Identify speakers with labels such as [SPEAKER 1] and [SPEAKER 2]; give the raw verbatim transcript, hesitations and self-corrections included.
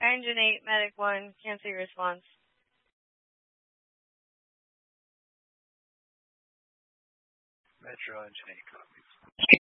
[SPEAKER 1] Engine eight, Medic one, can't see response.
[SPEAKER 2] Metro Engine eight copies.